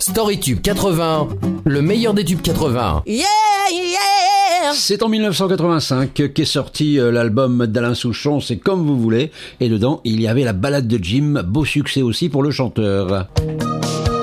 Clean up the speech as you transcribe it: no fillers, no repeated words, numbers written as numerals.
StoryTube 80, le meilleur des tubes 80. Yeah, yeah. C'est en 1985 qu'est sorti l'album d'Alain Souchon, c'est Comme vous voulez, et dedans il y avait la balade de Jim, beau succès aussi pour le chanteur.